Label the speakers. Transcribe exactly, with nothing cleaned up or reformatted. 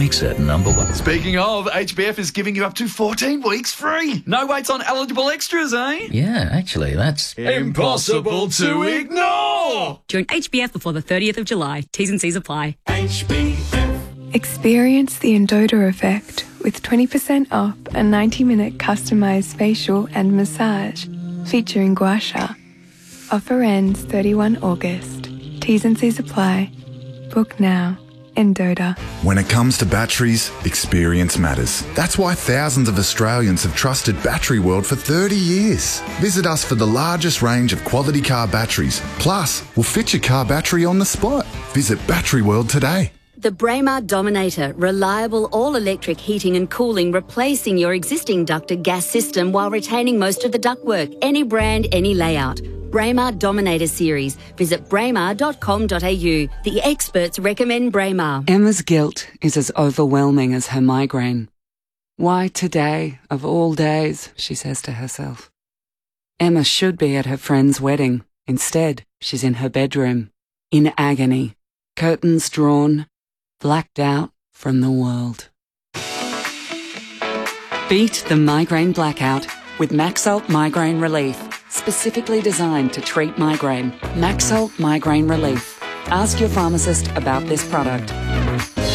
Speaker 1: weeks at number one.
Speaker 2: Speaking of, H B F is giving you up to fourteen weeks free. No waits on eligible extras, eh?
Speaker 1: Yeah, actually, that's
Speaker 2: impossible to ignore.
Speaker 3: Join H B F before the thirtieth of July. T's and C's apply.
Speaker 2: H B F.
Speaker 4: Experience the Endota effect with twenty percent off a ninety minute customised facial and massage featuring gua sha. Offer ends thirty-first of August. T's and C's apply. Book now. Endota.
Speaker 5: When it comes to batteries, experience matters. That's why thousands of Australians have trusted Battery World for thirty years. Visit us for the largest range of quality car batteries. Plus, we'll fit your car battery on the spot. Visit Battery World today.
Speaker 6: The Braemar Dominator, reliable all-electric heating and cooling, replacing your existing ducted gas system while retaining most of the ductwork. Any brand, any layout. Braemar Dominator series. Visit braemar dot com dot a u. The experts recommend Braemar.
Speaker 7: Emma's guilt is as overwhelming as her migraine. Why today, of all days, she says to herself. Emma should be at her friend's wedding. Instead, she's in her bedroom, in agony, curtains drawn, blacked out from the world. Beat the migraine blackout with Maxalt Migraine Relief, specifically designed to treat migraine. Maxalt Migraine Relief. Ask your pharmacist about this product.